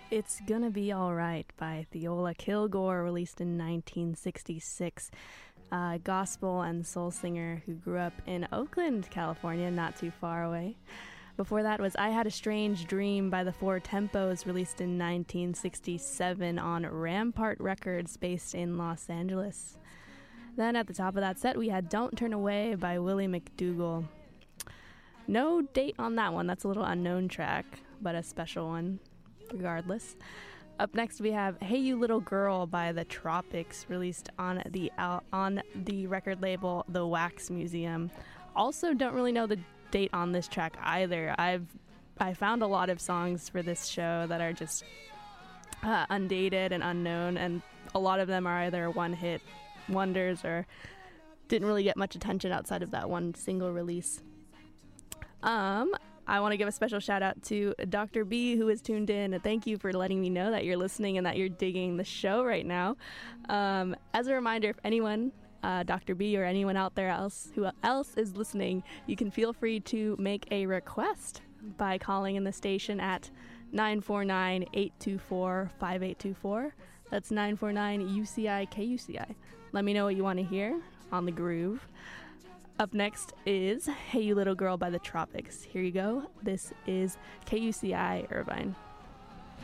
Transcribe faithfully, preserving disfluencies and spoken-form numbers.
It's Gonna Be Alright by Theola Kilgore, released in nineteen sixty-six. A gospel and soul singer who grew up in Oakland, California, not too far away. Before that was I Had a Strange Dream by the Four Tempos, released in nineteen sixty-seven on Rampart Records, based in Los Angeles. Then at the top of that set, we had Don't Turn Away by Willie McDougall. No date on that one. That's a little unknown track, but a special one regardless. Up next, we have Hey You Little Girl by The Tropics, released on the uh, on the record label The Wax Museum. Also, don't really know the date on this track either. I've I found a lot of songs for this show that are just uh, undated and unknown, and a lot of them are either one-hit wonders or didn't really get much attention outside of that one single release. Um, I want to give a special shout out to Doctor B, who is tuned in. Thank you for letting me know that you're listening and that you're digging the show right now. Um, as a reminder, if anyone, uh, Doctor B or anyone out there else who else is listening, you can feel free to make a request by calling in the station at nine four nine, eight two four, five eight two four. That's nine four nine U C I K U C I. Let me know what you want to hear on the groove. Up next is Hey You Little Girl by The Tropics. Here you go. This is K U C I Irvine.